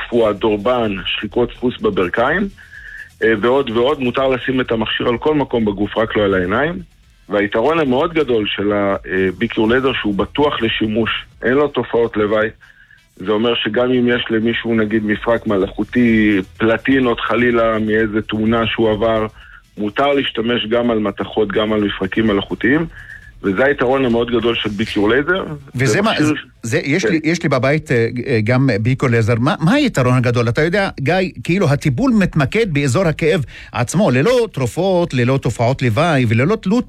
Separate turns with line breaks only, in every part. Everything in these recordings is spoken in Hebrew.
קפוא, דורבן, שחיקות דפוס בברכיים, ועוד ועוד. מותר לשים את המכשיר על כל מקום בגוף, רק לא על העיניים. והיתרון המאוד גדול של הביקיור לייזר שהוא בטוח לשימוש, אין לו תופעות לוואי. זה אומר שגם אם יש למישהו נגיד מפרק מלאכותי, פלטינות חלילה מאיזה תאונה שהוא עבר, מותר להשתמש גם על מתכות, גם על מפרקים מלאכותיים, וזה היתרון המאוד גדול של ביקיור לייזר.
וזה מה, יש לי בבית גם ביקיור לייזר. מה היתרון הגדול? אתה יודע, גיא, כאילו הטיפול מתמקד באזור הכאב עצמו, ללא תרופות, ללא תופעות לוואי, וללא תלות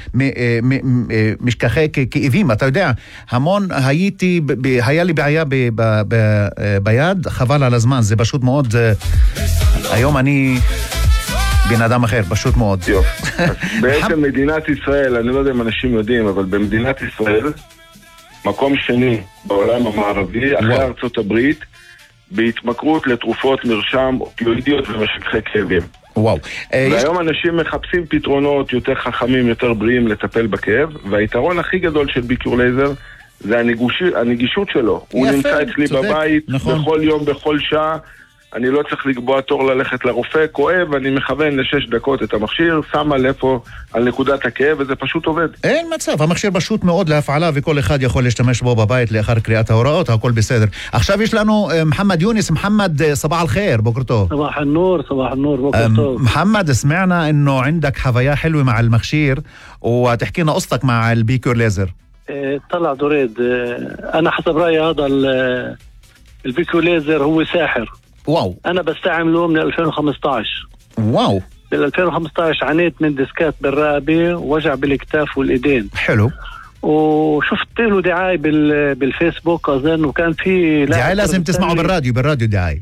במשככי כאבים. אתה יודע, המון היה לי בעיה ביד, חבל על הזמן, זה פשוט מאוד, היום אני בן אדם אחר, פשוט מאוד.
בעצם מדינת ישראל, אני לא יודע אם אנשים יודעים, אבל במדינת ישראל, מקום שני בעולם המערבי, אחרי ארצות הברית, בהתמכרות לתרופות מרשם, אופיואידיות ומשככי כאבים.
וואו.
והיום אנשים מחפשים פתרונות יותר חכמים, יותר בריאים לטפל בכאב, והיתרון הכי גדול של ביקיור לייזר, זה הנגישות שלו. הוא נמצא אצלי בבית, בכל יום, בכל שעה, אני לא צריך לקבוע תור ללכת לרופא, כואב, אני מכוון ל6 דקות את המכשיר, שם על איפה, על נקודת הכאב, וזה פשוט עובד.
אין מצב, המכשיר פשוט מאוד להפעלה, וכל אחד יכול להשתמש בו בבית לאחר קריאת ההוראות, הכל בסדר. עכשיו יש לנו محمد يونس. محمد صباح الخير، بكرة طוב.
صباح النور، صباح النور، بكرة طוב.
محمد، سمعنا انه عندك حفايا حلوة مع المخشير، وتحكي لنا قصتك مع البيكور ليزر.
طلع دريد، انا حسب رأيي هذا البيكور ليزر هو ساحر.
واو.
أنا بستعمله من 2015.
واو.
بال 2015 عانيت من ديسكات بالرقبة ووجع بالكتاف والإيدين.
حلو.
وشفت له دعاية بالفيسبوك أظن، وكان في
دعاية لازم تسمعه بالراديو دعاية.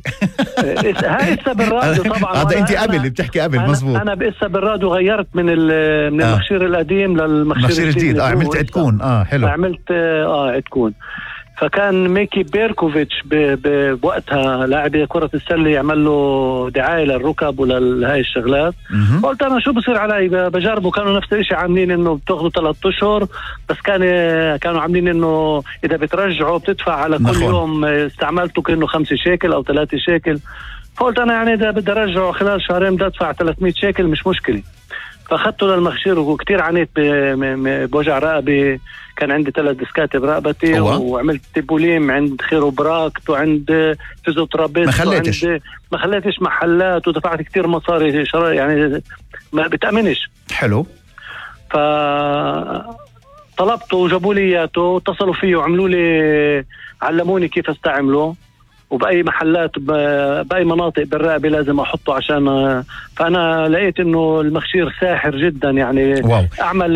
هاي لسه بالراديو طبعا.
هذا أنت قبل بتحكي قبل، مزبوط.
أنا لسه بالراديو غيرت من المخشير القديم للمخشير
الجديد. عملت عدكون. حلو.
عملت عدكون. فكان ميكي بيركوفيتش بوقتها لاعب كرة السلة يعمل له دعاية للركب ولهاي الشغلات. قلت أنا شو بصير علي بجربه. كانوا نفس الشيء عاملين إنه بتاخذوا 3 أشهر، بس كانوا عاملين إنه إذا بترجعوا بتدفع على كل يوم استعملته كأنه 5 شيكل أو 3 شيكل. فقلت أنا يعني إذا بدي أرجعه خلال شهرين بدي أدفع 300 شيكل، مش مشكلة. فأخذته للمخشير وكتير عانيت بوجع رقبة. كان عندي 3 ديسكات برقبتي، وعملت تيبوليم عند خيروبراكت وعند فيزيوترابيست، ما خليتش محلات، ودفعت كتير مصاري يعني ما بتأمنش.
حلو.
فطلبته وجابوا لي اياته، واتصلوا فيه وعملوا لي، علموني كيف استعمله، وبأي محلات بأي مناطق بالرقبة لازم أحطه عشان. فأنا لقيت إنه المخشير ساحر جدا يعني.
واو.
أعمل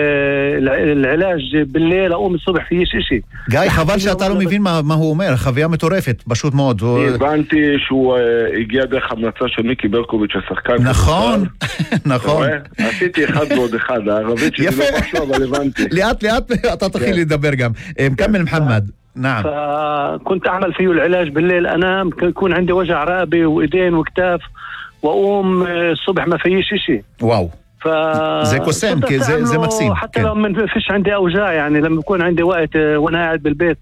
العلاج بالليل، أقوم الصبح فيش إشي.
גיא, חבל שאתה לא מבין מה הוא אומר, חוויה מטורפת, פשוט מאוד.
הבנתי שהוא הגיע דרך המלצה של מיקי ברקוביץ' השחקן.
נכון, נכון.
עשיתי 1 ועוד 1, הערבית שלי לא משהו, אבל הבנתי.
לאט לאט אתה תתחיל לדבר גם. מכמל محمد. نعم.
فكنت أعمل فيه العلاج بالليل، أنام يكون عندي وجع رقبة وإيدين وكتاف، وأقوم الصبح ما فيش إشي.
واو. زي قسام زي مكسيم.
حتى لو ما فيش عندي أوجاع، يعني لما يكون عندي وقت وأنا قاعد بالبيت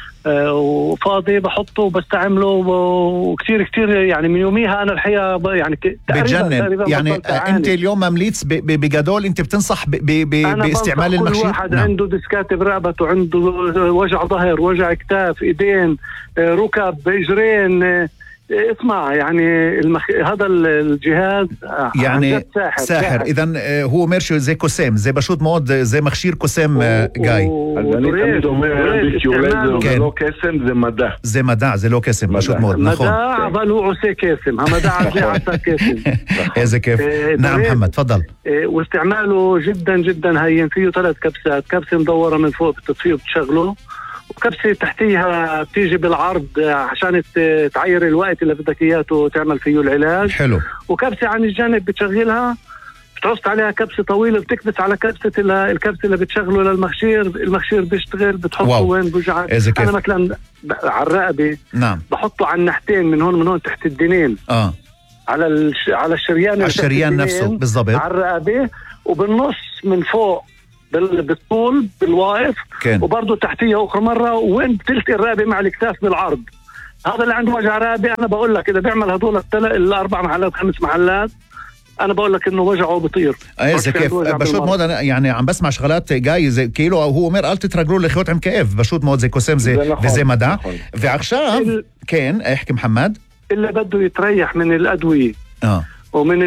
وفاضي بحطه وبستعمله، وكتير كتير يعني من يوميها أنا الحقيقة يعني
بتجنن. يعني أنت اليوم ممليت بجدول، أنت بتنصح باستعمال المخشير؟
كل واحد عنده ديسكات برقبته، عنده وجع ظهر، وجع كتاف، إيدين، ركب، إجرين، اسمع يعني هذا الجهاز
يعني ساحر. إذن هو אומר שזה קוסם, זה פשוט מאוד, זה מכשיר קוסם, גיא.
אז אני תמיד אומר, ביקיור לייזר זה לא קסם, זה מדע.
זה מדע, זה לא קסם, פשוט מאוד, נכון.
מדע, אבל הוא עושה קסם, המדע הזה עשה קסם.
איזה כיף. نعم محمد تفضل.
واستعماله جدا جدا هين. فيه 3 كبسات، كبسة مدورة من فوق بتطفيه وبتشغله، وكبسة تحتيها بتيجي بالعرض عشان تعير الوقت اللي بدك اياه تعمل فيه العلاج.
حلو.
وكبسة عن الجانب بتشغلها، بتعصت عليها كبسة طويلة، بتكبس على الكبسة اللي بتشغله للمخشير، المخشير بيشتغل، بتحطه وين بوجعك. أنا مثلا على الرقبة.
نعم.
بحطه على الناحيتين، من هون تحت الدنين. على الشريان
نفسه بالضبط.
على الرقبة، وبالنص من فوق بالطول بالواقف، وبرضه تحتيها أخرى مرة، وين بتلتقي الرقبة مع الكتاف بالعرض. هذا اللي عنده وجع رقبة أنا بقول لك إذا بيعمل هدول الأربع محلات 5 محلات أنا بقول لك إنه وجعه بيطير.
إذا كيف بشوط مود أنا يعني عم بسمع شغلات جاي زي كيلو أو هو مر قلت ترجلوا اللي خيوط عم كيف بشوط مود زي كوسم زي مدى في عخشاب كان احكي محمد
اللي بده يتريح من الأدوية ومن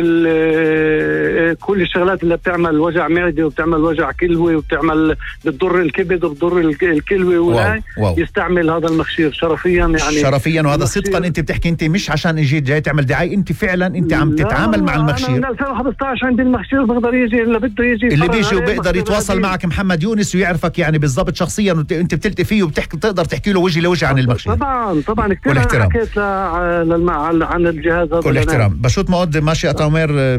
كل الشغلات اللي بتعمل وجع معدة وبتعمل وجع كلوي وبتعمل بتضر الكبد وبتضر الكلوي وهاي يستعمل هذا المخشير شرفيا يعني
شرفيا. وهذا صدقا انت بتحكي انت مش عشان اجيت جاي تعمل دعاية انت فعلا انت عم تتعامل مع المخشير.
انا من 2015 عندي المخشير بقدر يجي اللي بده يجي
اللي بيجي وبيقدر يتواصل معك محمد يونس ويعرفك يعني بالضبط شخصيا انت بتلتقي فيه وبتحكي تقدر تحكي له وجه لوجه عن المخشير.
طبعا كثير انا حكيت عن الجهاز هذا.
كل احترام بشوط مود ماشي أطامر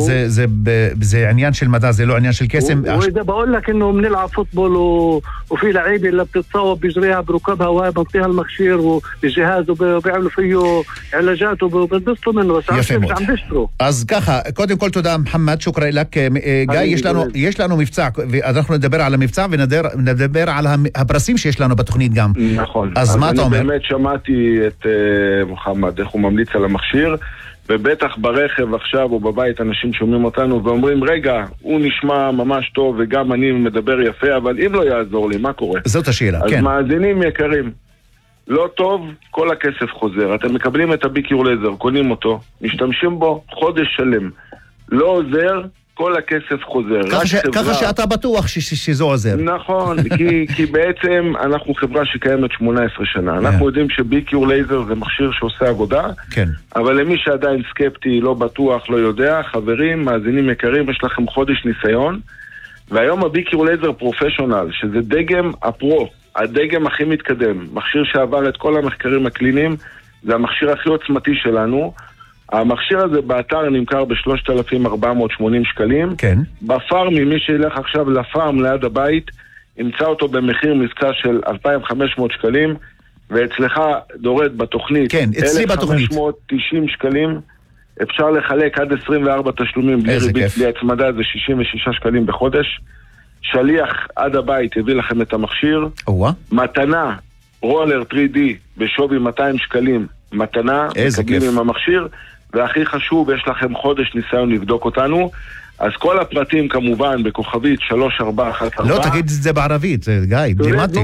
زي عنيانش المدى زي لو عنيانش الكاسم.
وإذا بقول لك إنه بنلعب فوتبول وفي لعيبة اللي بتتصوب بيجريها بركبها وهي بنطيها المخشير والجهاز وبيعملوا فيه علاجات وبينبسطوا منه بس مش عم بيشتروا.
كخا قدم قلت ده محمد شكرا لك جاي يش لانه مفزع نحن ندبر على مفزع وندبر على برسيم שיש לנו בתוכנית גם.
נכון. אז
מה אתה אומר?
אני באמת שמעתי את מוחמד איך הוא ממליץ על המכשיר ובטח ברכב עכשיו או בבית אנשים שומעים אותנו ואומרים רגע, הוא נשמע ממש טוב וגם אני מדבר יפה, אבל אם לא יעזור לי, מה קורה?
זאת השאלה,
אז
כן.
אז מאזינים יקרים, לא טוב, כל הכסף חוזר. אתם מקבלים את הביקיור לייזר, קונים אותו, משתמשים בו חודש שלם. לא עוזר, כל הכסף חוזר.
ככה שאתה בטוח שזה עוזר.
נכון, כי בעצם אנחנו חברה שקיימת 18 שנה. אנחנו יודעים שביקיור לייזר זה מכשיר שעושה עבודה, אבל למי שעדיין סקפטי, לא בטוח, לא יודע, חברים, מאזינים יקרים, יש לכם חודש ניסיון, והיום הביקיור לייזר פרופשיונל, שזה דגם הפרו, הדגם הכי מתקדם, מכשיר שעבר את כל המחקרים הקליניים, זה המכשיר הכי עוצמתי שלנו, המכשיר הזה באתר נמכר ב-3,480 שקלים.
כן.
בפארמי, מי שילך עכשיו לפארם ליד הבית, ימצא אותו במחיר מזכה של 2,500 שקלים, ואצלך דורד בתוכנית.
כן, אצלי בתוכנית.
1,590 שקלים. אפשר לחלק עד 24 תשלומים בלי ריבית, בלי הצמדה, זה 66 שקלים בחודש. שליח עד הבית יביא לכם את המכשיר. מתנה, רולר 3D בשווי 200 שקלים. מתנה, מקבלים עם המכשיר. והכי חשוב, יש לכם חודש ניסיון לבדוק אותנו, אז כל הפרטים כמובן בכוכבית 3414.
לא, תגיד את זה בערבית, גיא, דימתי.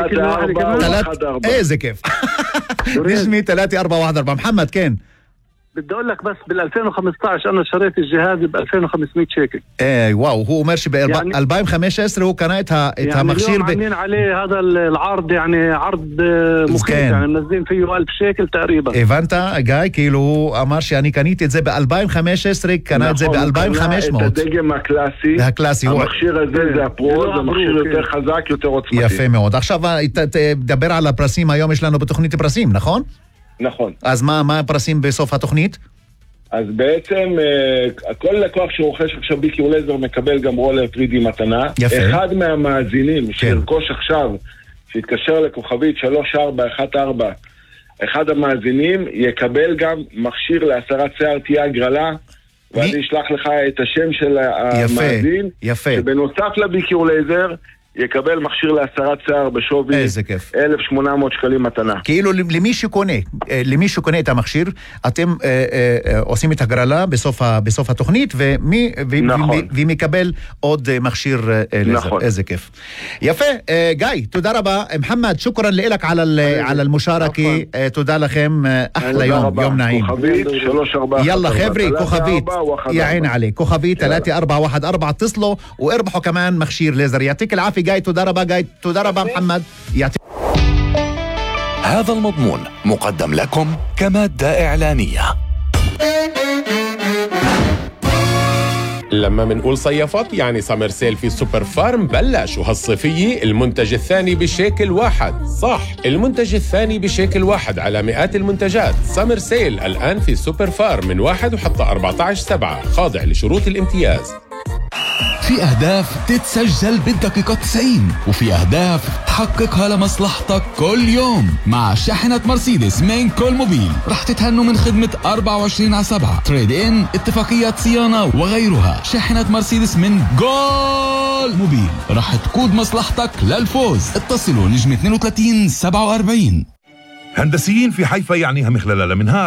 3414.
איזה כיף. נשמי 3414. محمد كان
بدي اقول لك بس بال2015 انا شريت الجهاز ب2500 شيكل.
ايه واو هو ماشي ب 2015 هو قناتها مخشير
عاملين عليه هذا العرض يعني عرض مخيف يعني منزلين فيه 1000 شيكل تقريبا.
הבנת גיא כאילו אמר שאני קניתי את זה ב2015 קנה את זה ב2500.
הדגם הקלאסי. המכשיר הזה זה הפרו, זה מכשיר יותר חזק יותר עוצמתי.
יפה מאוד. עכשיו תדבר על הפרסים, היום יש לנו בתוכנית פרסים, נכון?
נכון.
אז מה הפרסים בסוף התוכנית?
אז בעצם כל לקוח שרוכש עכשיו ביקיור לייזר מקבל גם רולר 3D מתנה.
יפה.
אחד מהמאזינים שירכוש עכשיו, שיתקשר לכוכבית 3414, אחד המאזינים יקבל גם מכשיר להסרת שיער, תהיה הגרלה, ואני אשלח לך את השם של המאזין.
יפה.
שבנוסף לביקיור לייזר יקבל מכשיר להסרת שיער בשווי 1,800 שקלים מתנה.
כאילו למי שקונה את המכשיר, אתם עושים את הגרלה בסוף התוכנית, ומקבל עוד מכשיר לייזר. איזה כיף. יפה, גיא, תודה רבה. מחמד, שוקרן לאלק על المشاركة. תודה לכם, אחלה יום נעים.
כוכבית 3414.
يلا خبري كوخبيت يا عين عليك كوخبيت 3414 اتصلوا واربحوا كمان مخشير ليزر. يعطيك العافية جاي تدربا جاي تدربا محمد.
هذا المضمون مقدم لكم كمادة إعلانية.
لما منقول صيفات يعني سمر سيل في سوبر فارم بلش، وهالصيفية المنتج الثاني بشيكل واحد. صح، المنتج الثاني بشيكل واحد على مئات المنتجات. سمر سيل الآن في سوبر فارم من 1 وحتى 14/7، خاضع لشروط الامتياز.
في أهداف تتسجل بالدقيقة 90، وفي أهداف تحققها لمصلحتك كل يوم. مع شاحنة مرسيدس من كل موبيل رح تتهنوا من خدمة 24/7 تريد إن، اتفاقيات صيانة وغيرها. شاحنة مرسيدس من جول موبيل رح تقود مصلحتك للفوز. اتصلوا نجم 32 47.
هندسيين في حيفا يعنيها مخللة منها